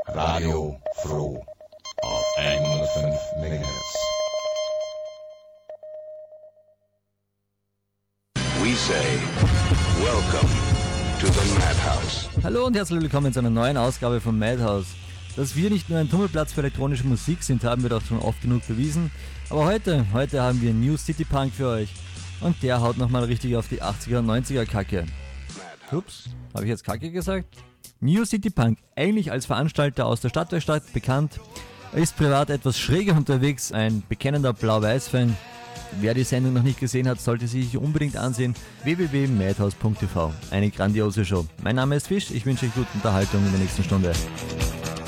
Radio Froh auf 105 MHz. We say, welcome to the Madhouse. Hallo und herzlich willkommen zu einer neuen Ausgabe von Madhouse. Dass wir nicht nur ein Tummelplatz für elektronische Musik sind, haben wir doch schon oft genug bewiesen. Aber heute haben wir New City Punk für euch. Und der haut nochmal richtig auf die 80er und 90er Kacke. Ups, habe ich jetzt Kacke gesagt? New City Punk, eigentlich als Veranstalter aus der Stadtwerkstatt bekannt, ist privat etwas schräger unterwegs, ein bekennender Blau-Weiß-Fan. Wer die Sendung noch nicht gesehen hat, sollte sich unbedingt ansehen. www.madhouse.tv. Eine grandiose Show. Mein Name ist Fisch, ich wünsche euch gute Unterhaltung in der nächsten Stunde.